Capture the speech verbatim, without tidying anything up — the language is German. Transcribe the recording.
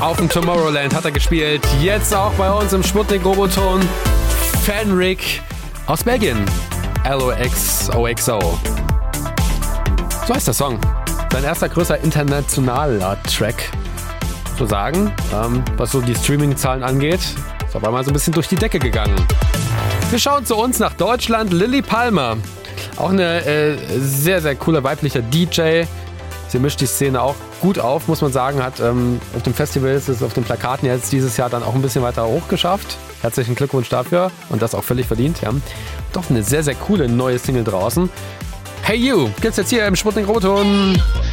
Auf dem Tomorrowland hat er gespielt. Jetzt auch bei uns im Sputnik-Roboton. Fenric aus Belgien. L O X O X O. So heißt der Song. Sein erster größer internationaler Track. So sagen, ähm, was so die Streaming-Zahlen angeht. Ist auf einmal so ein bisschen durch die Decke gegangen. Wir schauen zu uns nach Deutschland. Lilly Palmer. Auch eine äh, sehr, sehr cooler weiblicher D J. Sie mischt die Szene auch gut auf, muss man sagen. Hat ähm, auf dem Festival ist es auf den Plakaten jetzt dieses Jahr dann auch ein bisschen weiter hochgeschafft. Herzlichen Glückwunsch dafür. Und das auch völlig verdient. Ja. Doch eine sehr, sehr coole neue Single draußen. Hey You, gibt's jetzt hier im Sputnik Roboton.